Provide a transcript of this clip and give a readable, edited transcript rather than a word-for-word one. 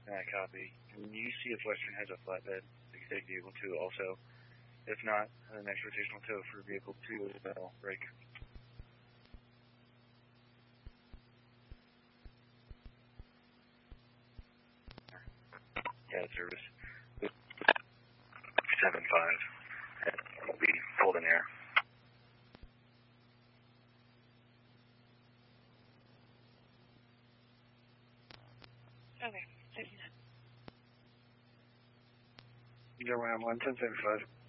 Copy. When you see if Western has a flatbed, take vehicle 2 also. If not, the next rotational tow for vehicle 2 is break. Yeah, service. 7-5. Will be pulled in air. Okay, 59. 011, 1075.